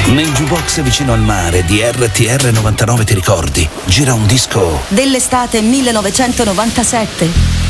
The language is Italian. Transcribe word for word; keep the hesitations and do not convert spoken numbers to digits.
Nel jukebox vicino al mare di R T R novantanove, ti ricordi? Gira un disco dell'estate millenovecentonovantasette.